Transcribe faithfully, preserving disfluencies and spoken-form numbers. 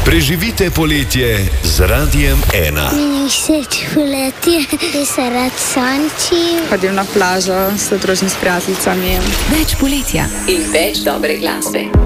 Preživite poletje z Radiem ena. Meni všeč poletje, ker se rad sončim. Hodim na plažo, se družim s prijateljicami. Več poletja in več dobre glasbe.